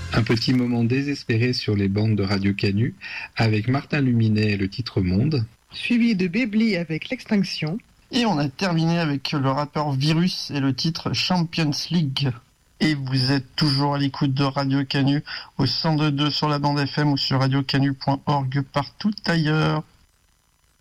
Un petit moment désespéré sur les bandes de Radio Canu avec Martin Luminet et le titre Monde. Suivi de Bébli avec L'Extinction. Et on a terminé avec le rappeur Virus et le titre Champions League. Et vous êtes toujours à l'écoute de Radio Canu au 102.2 sur la bande FM ou sur radiocanu.org partout ailleurs.